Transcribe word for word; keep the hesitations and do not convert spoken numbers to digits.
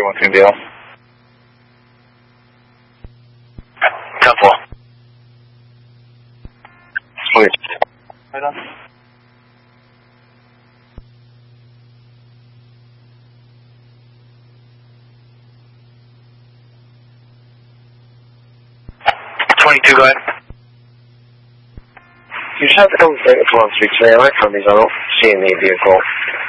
one two deal. ten four. Please. Right on. twenty-two, go ahead. You just have to come straight to one three three, right from these, I don't see any vehicle.